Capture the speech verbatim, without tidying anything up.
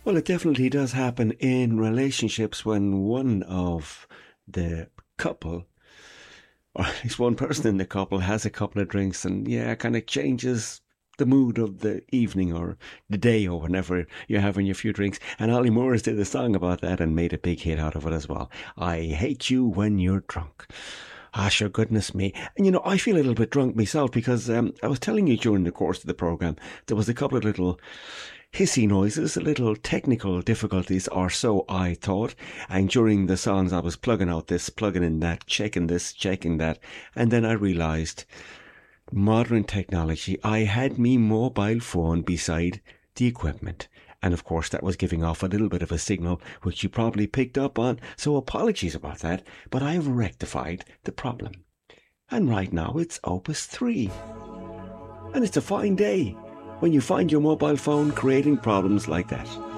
Well, it definitely does happen in relationships when one of the couple, or at least one person in the couple, has a couple of drinks and, yeah, kind of changes the mood of the evening or the day or whenever you're having your few drinks. And Ollie Moores did a song about that and made a big hit out of it as well. I hate you when you're drunk. Ah, sure, goodness me. And you know, I feel a little bit drunk myself because um, I was telling you during the course of the programme, there was a couple of little hissy noises, little technical difficulties, or so I thought. And during the songs, I was plugging out this, plugging in that, checking this, checking that. And then I realised modern technology, I had me mobile phone beside the equipment. And of course, that was giving off a little bit of a signal, which you probably picked up on. So apologies about that. But I've rectified the problem. And right now it's Opus three. And it's a fine day when you find your mobile phone creating problems like that.